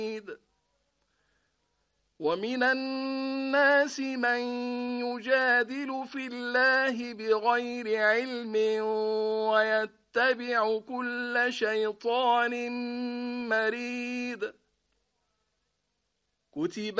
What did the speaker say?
ومن الناس من يجادل في الله بغير علم ويتبع كل شيطان مريد. كتب